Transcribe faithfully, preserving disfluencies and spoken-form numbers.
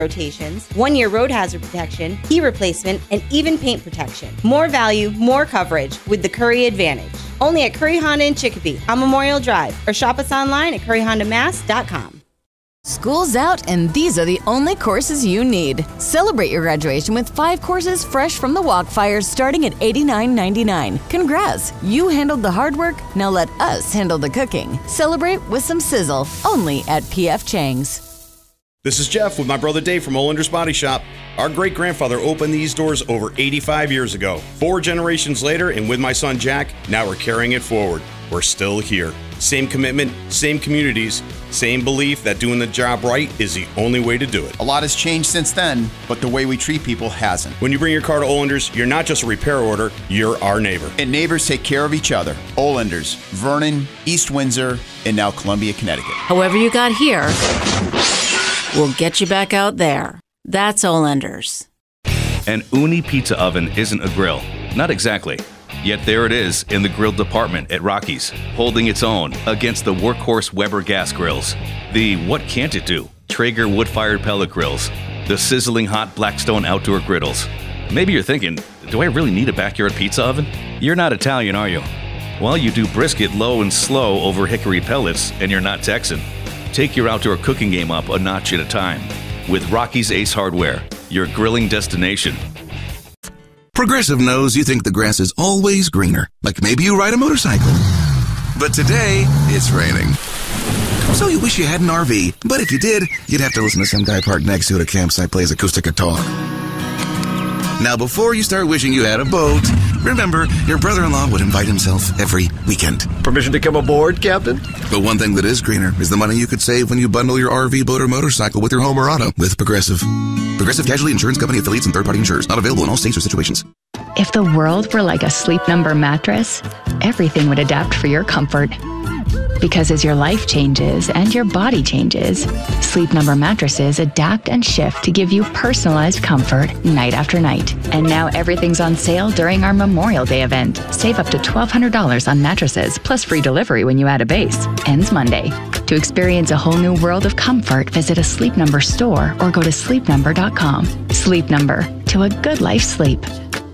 rotations, one-year road hazard protection, key replacement, and even paint protection. More value, more coverage with the Curry Advantage. Only at Curry Honda in Chicopee on Memorial Drive, or shop us online at curry honda mass dot com. School's out, and these are the only courses you need. Celebrate your graduation with five courses fresh from the Walkfires starting at eighty-nine ninety-nine. Congrats! You handled the hard work, now let us handle the cooking. Celebrate with some sizzle, only at P F Chang's. This is Jeff with my brother Dave from Olender's Body Shop. Our great-grandfather opened these doors over eighty-five years ago. Four generations later, and with my son Jack, now we're carrying it forward. We're still here. Same commitment, same communities, same belief that doing the job right is the only way to do it. A lot has changed since then, but the way we treat people hasn't. When you bring your car to Olender's, you're not just a repair order, you're our neighbor. And neighbors take care of each other. Olender's, Vernon, East Windsor, and now Columbia, Connecticut. However you got here, we'll get you back out there. That's Olender's. An Uni pizza oven isn't a grill. Not exactly. Yet there it is in the grill department at Rocky's, holding its own against the workhorse Weber gas grills, the what can't it do Traeger wood-fired pellet grills, the sizzling hot Blackstone outdoor griddles. Maybe you're thinking, do I really need a backyard pizza oven? You're not Italian, are you? Well, you do brisket low and slow over hickory pellets, and you're not Texan. Take your outdoor cooking game up a notch at a time with Rocky's Ace Hardware, your grilling destination. Progressive knows you think the grass is always greener, like maybe you ride a motorcycle. But today, it's raining. So you wish you had an R V, but if you did, you'd have to listen to some guy parked next to it at a campsite plays acoustic guitar. Now, before you start wishing you had a boat, remember, your brother-in-law would invite himself every weekend. Permission to come aboard, Captain? But one thing that is greener is the money you could save when you bundle your R V, boat, or motorcycle with your home or auto with Progressive. Progressive Casualty Insurance Company affiliates and third-party insurers. Not available in all states or situations. If the world were like a Sleep Number mattress, everything would adapt for your comfort. Because as your life changes and your body changes, Sleep Number mattresses adapt and shift to give you personalized comfort night after night. And now everything's on sale during our Memorial Day event. Save up to twelve hundred dollars on mattresses, plus free delivery when you add a base. Ends Monday. To experience a whole new world of comfort, visit a Sleep Number store or go to sleep number dot com. Sleep Number. To a good life sleep.